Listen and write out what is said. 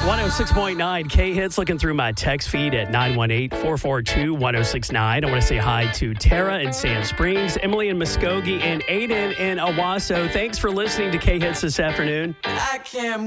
106.9 K-Hits, looking through my text feed at 918-442-1069. I want to say hi to Tara in Sand Springs, Emily in Muskogee, and Aiden in Owasso. Thanks for listening to K-Hits this afternoon. I can't